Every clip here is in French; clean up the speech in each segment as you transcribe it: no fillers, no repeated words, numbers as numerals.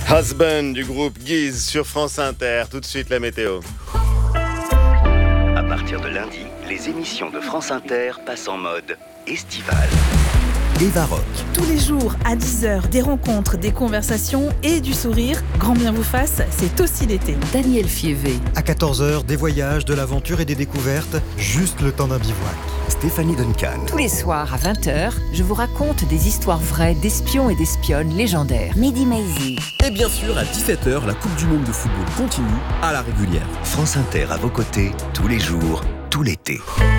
Husband du groupe Guise sur France Inter. Tout de suite la météo. À partir de lundi, les émissions de France Inter passent en mode estival. Eva Rock. Tous les jours à 10h, des rencontres, des conversations et du sourire. Grand bien vous fasse, c'est aussi l'été. Daniel Fievé. À 14h, des voyages, de l'aventure et des découvertes, juste le temps d'un bivouac. Stéphanie Duncan. Tous les soirs à 20h, je vous raconte des histoires vraies d'espions et d'espionnes légendaires. Mehdi Maizi. Et bien sûr, à 17h, la Coupe du Monde de football continue à la régulière. France Inter à vos côtés, tous les jours, tout l'été.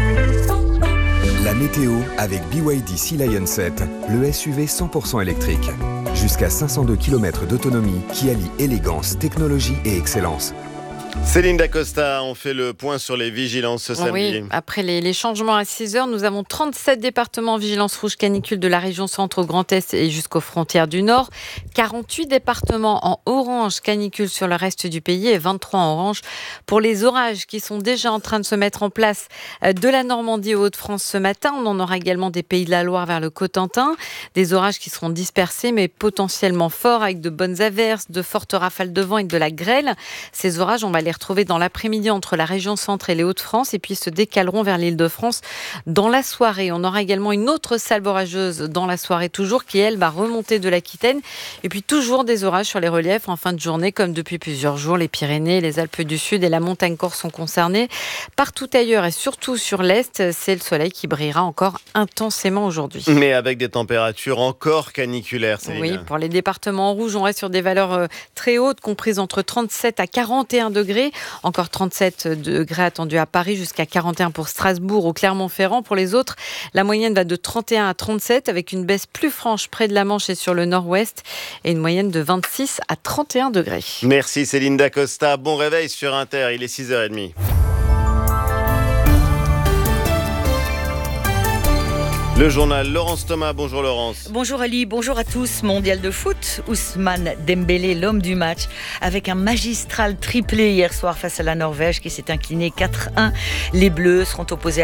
La météo avec BYD Sea Lion 7, le SUV 100% électrique. Jusqu'à 502 km d'autonomie qui allie élégance, technologie et excellence. Céline Dacosta, on fait le point sur les vigilances ce samedi. Oui, après les changements à 6h, nous avons 37 départements en vigilance rouge canicule de la région centre au Grand Est et jusqu'aux frontières du Nord. 48 départements en orange canicule sur le reste du pays et 23 en orange pour les orages qui sont déjà en train de se mettre en place de la Normandie aux Hauts-de-France ce matin. On en aura également des Pays de la Loire vers le Cotentin. Des orages qui seront dispersés mais potentiellement forts avec de bonnes averses, de fortes rafales de vent et de la grêle. Ces orages, on va les retrouver dans l'après-midi entre la région centre et les Hauts-de-France et puis se décaleront vers l'Île-de-France dans la soirée. On aura également une autre salve orageuse dans la soirée toujours qui, elle, va remonter de l'Aquitaine. Et puis toujours des orages sur les reliefs en fin de journée comme depuis plusieurs jours. Les Pyrénées, les Alpes du Sud et la montagne corse sont concernés. Partout ailleurs et surtout sur l'Est, c'est le soleil qui brillera encore intensément aujourd'hui. Mais avec des températures encore caniculaires, Céline. Oui, pour les départements en rouge, on reste sur des valeurs très hautes, comprises entre 37 à 41 degrés. Encore 37 degrés attendus à Paris, jusqu'à 41 pour Strasbourg ou Clermont-Ferrand. Pour les autres, la moyenne va de 31 à 37 avec une baisse plus franche près de la Manche et sur le nord-ouest et une moyenne de 26 à 31 degrés. Merci Céline Dacosta. Bon réveil sur Inter, il est 6h30. Le journal, Laurence Thomas. Bonjour Laurence. Bonjour Ali, bonjour à tous. Mondial de foot, Ousmane Dembélé, l'homme du match, avec un magistral triplé hier soir face à la Norvège qui s'est incliné 4-1. Les Bleus seront opposés